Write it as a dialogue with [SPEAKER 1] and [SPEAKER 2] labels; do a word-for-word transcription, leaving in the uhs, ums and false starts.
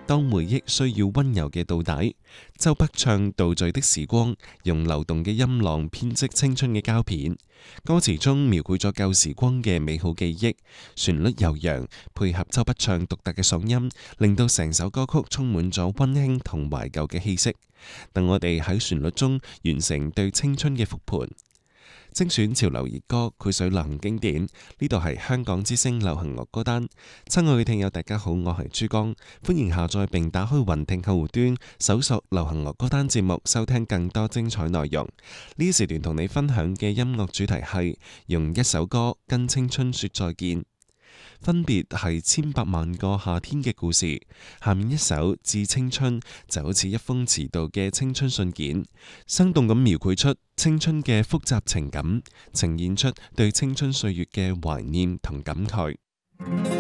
[SPEAKER 1] 當回憶需要溫柔嘅導帶。周筆暢倒敘的時光，用流動嘅音浪編織青春嘅膠片。歌詞中描繪咗舊時光嘅美好記憶，旋律悠揚，配合周筆暢獨特嘅嗓音，令到成首歌曲充滿咗溫馨同懷舊嘅氣息。等我哋喺旋律中完成對青春嘅復盤。精選潮流熱歌，繪水流行經典。呢度係香港之聲流行樂歌單。親愛嘅聽友，大家好，我係珠江，歡迎下載並打開雲聽客戶端，搜索流行樂歌單節目，收聽更多精彩內容。呢時段同你分享嘅音樂主題係用一首歌跟青春說再見。分別係千百萬個夏天嘅故事。下面一首《致青春》就好似一封遲到嘅青春信件，生動咁描繪出青春嘅複雜情感，呈現出對青春歲月嘅懷念同感慨。